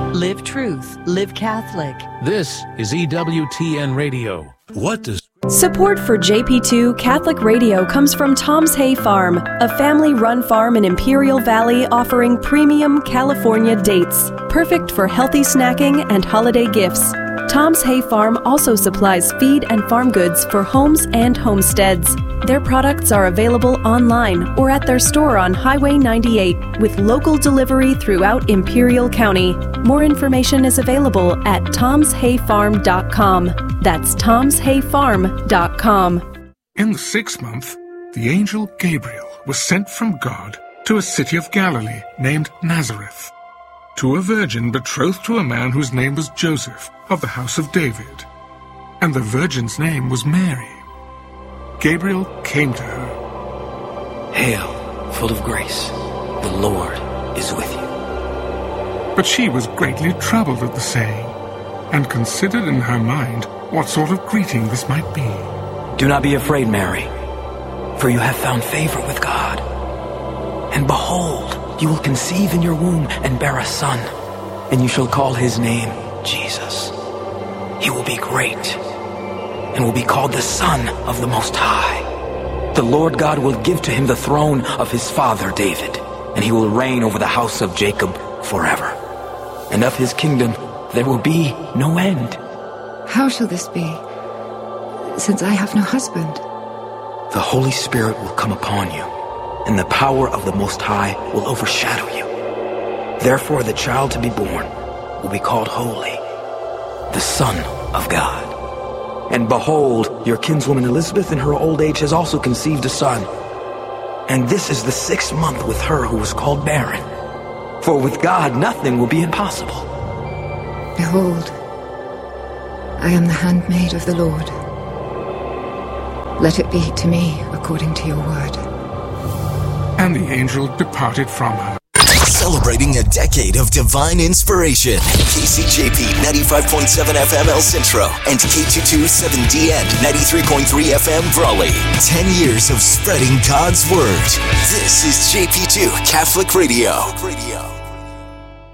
Live truth. Live Catholic. This is EWTN Radio. What does... Support for JP2 Catholic Radio comes from Tom's Hay Farm, a family-run farm in Imperial Valley offering premium California dates, perfect for healthy snacking and holiday gifts. Tom's Hay Farm also supplies feed and farm goods for homes and homesteads. Their products are available online or at their store on Highway 98 with local delivery throughout Imperial County. More information is available at tomshayfarm.com. That's tomshayfarm.com. In the 6th month, the angel Gabriel was sent from God to a city of Galilee named Nazareth, to a virgin betrothed to a man whose name was Joseph, of the house of David. And the virgin's name was Mary. Gabriel came to her. Hail, full of grace, the Lord is with you. But she was greatly troubled at the saying, and considered in her mind what sort of greeting this might be. Do not be afraid, Mary, for you have found favor with God. And behold, you will conceive in your womb and bear a son, and you shall call his name Jesus. He will be great, and will be called the Son of the Most High. The Lord God will give to him the throne of his father David, and he will reign over the house of Jacob forever. And of his kingdom there will be no end. How shall this be, since I have no husband? The Holy Spirit will come upon you, and the power of the Most High will overshadow you. Therefore the child to be born will be called Holy, the Son of God. And behold, your kinswoman Elizabeth in her old age has also conceived a son. And this is the 6th month with her who was called barren. For with God nothing will be impossible. Behold, I am the handmaid of the Lord. Let it be to me according to your word. And the angel departed from her. Celebrating a decade of divine inspiration. KCJP 95.7 FM El Centro and K22 7DN 93.3 FM Brawley. 10 years of spreading God's word. This is JP2 Catholic Radio.